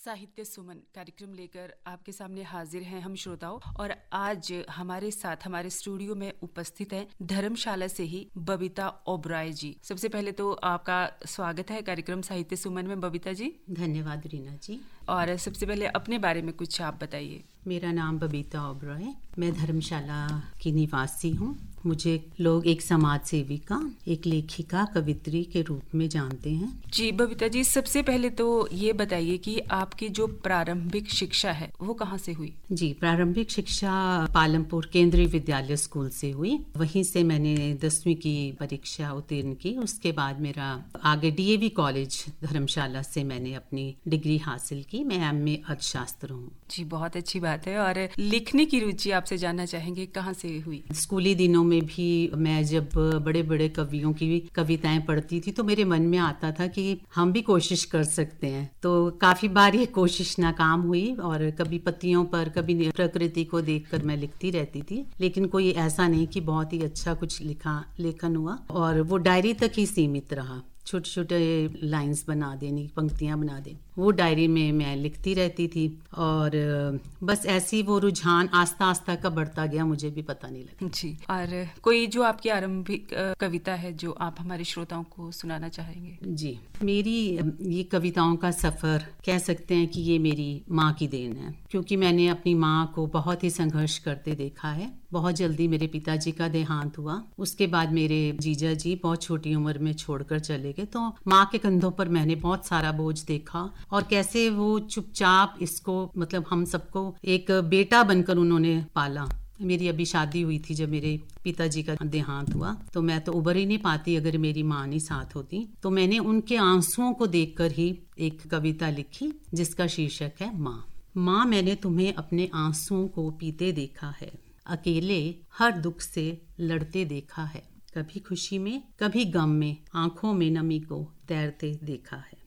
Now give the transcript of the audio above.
साहित्य सुमन कार्यक्रम लेकर आपके सामने हाजिर हैं हम श्रोताओं। और आज हमारे साथ हमारे स्टूडियो में उपस्थित हैं धर्मशाला से ही बबीता ओबराय जी। सबसे पहले तो आपका स्वागत है कार्यक्रम साहित्य सुमन में बबीता जी। धन्यवाद रीना जी। और सबसे पहले अपने बारे में कुछ आप बताइए। मेरा नाम बबीता ओबराय, मैं धर्मशाला की निवासी हूँ। मुझे लोग एक समाज सेविका, एक लेखिका, कवित्री के रूप में जानते हैं। जी बबीता जी, सबसे पहले तो ये बताइए कि आपकी जो प्रारंभिक शिक्षा है वो कहाँ से हुई? जी, प्रारंभिक शिक्षा पालमपुर केंद्रीय विद्यालय स्कूल से हुई। वहीं से मैंने 10वीं की परीक्षा उत्तीर्ण की। उसके बाद मेरा आगे डीएवी कॉलेज धर्मशाला से मैंने अपनी डिग्री हासिल की। मैं एमए अर्थशास्त्र हूँ। जी, बहुत अच्छी बात है। और लिखने की रुचि आपसे जानना चाहेंगे कहाँ से हुई? स्कूली दिनों में भी मैं जब बड़े बड़े कवियों की कविताएं पढ़ती थी तो मेरे मन में आता था कि हम भी कोशिश कर सकते हैं। तो काफी बार ये कोशिश नाकाम हुई और कभी पत्तियों पर, कभी प्रकृति को देखकर मैं लिखती रहती थी, लेकिन कोई ऐसा नहीं कि बहुत ही अच्छा कुछ लेखन हुआ। और वो डायरी तक ही सीमित रहा। छोटे छोटे लाइंस बना देनी, पंक्तियां बना देनी, वो डायरी में मैं लिखती रहती थी। और बस ऐसी वो रुझान आस्ता आस्ता का बढ़ता गया, मुझे भी पता नहीं लगा। जी, और कोई जो आपकी आरंभिक कविता है जो आप हमारे श्रोताओं को सुनाना चाहेंगे? जी, मेरी ये कविताओं का सफर कह सकते हैं कि ये मेरी माँ की देन है, क्योंकि मैंने अपनी माँ को बहुत ही संघर्ष करते देखा है। बहुत जल्दी मेरे पिताजी का देहांत हुआ। उसके बाद मेरे जीजा जी बहुत छोटी उम्र में छोड़कर चले गए। तो माँ के कंधों पर मैंने बहुत सारा बोझ देखा और कैसे वो चुपचाप इसको, मतलब हम सबको एक बेटा बनकर उन्होंने पाला। मेरी अभी शादी हुई थी जब मेरे पिताजी का देहांत हुआ, तो मैं तो उबर ही नहीं पाती अगर मेरी माँ नहीं साथ होती। तो मैंने उनके आंसुओं को देखकर ही एक कविता लिखी जिसका शीर्षक है माँ। माँ, मैंने तुम्हें अपने आंसुओं को पीते देखा है, अकेले हर दुख से लड़ते देखा है, कभी खुशी में कभी गम में आंखों में नमी को तैरते देखा है।